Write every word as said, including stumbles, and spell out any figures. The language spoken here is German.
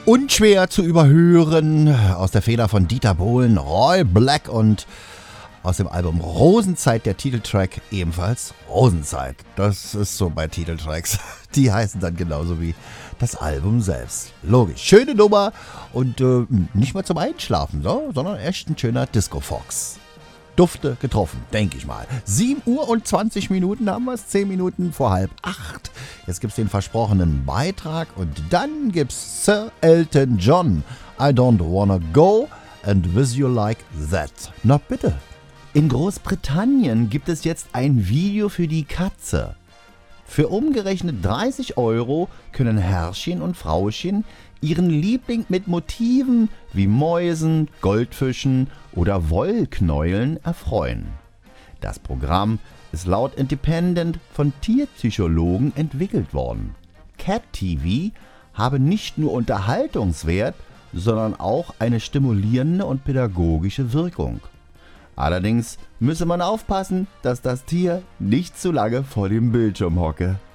Unschwer zu überhören aus der Feder von Dieter Bohlen, Roy Black und aus dem Album Rosenzeit der Titeltrack ebenfalls Rosenzeit. Das ist so bei Titeltracks. Die heißen dann genauso wie das Album selbst. Logisch. Schöne Nummer und äh, nicht mal zum Einschlafen, so, sondern echt ein schöner Disco-Fox. Dufte getroffen, denke ich mal. sieben Uhr und zwanzig Minuten haben wir es, zehn Minuten vor halb acht. Jetzt gibt es den versprochenen Beitrag und dann gibt's Sir Elton John. I don't wanna go and with you like that. Na bitte. In Großbritannien gibt es jetzt ein Video für die Katze. Für umgerechnet dreißig Euro können Herrchen und Frauchen ihren Liebling mit Motiven wie Mäusen, Goldfischen oder Wollknäueln erfreuen. Das Programm ist laut Independent von Tierpsychologen entwickelt worden. Cat T V habe nicht nur Unterhaltungswert, sondern auch eine stimulierende und pädagogische Wirkung. Allerdings müsse man aufpassen, dass das Tier nicht zu lange vor dem Bildschirm hocke.